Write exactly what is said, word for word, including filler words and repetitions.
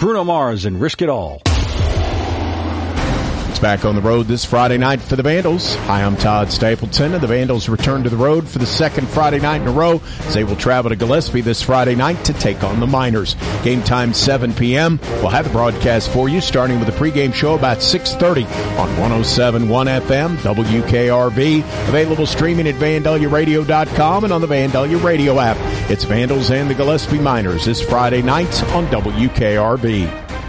Bruno Mars and Risk It All. It's back on the road this Friday night for the Vandals. Hi, I'm Todd Stapleton, and the Vandals return to the road for the second Friday night in a row as they will travel to Gillespie this Friday night to take on the Miners. Game time seven p.m. We'll have the broadcast for you starting with a pregame show about six thirty on one oh seven point one F M, W K R V. Available streaming at Vandalia Radio dot com and on the Vandalia Radio app. It's Vandals and the Gillespie Miners this Friday night on W K R V.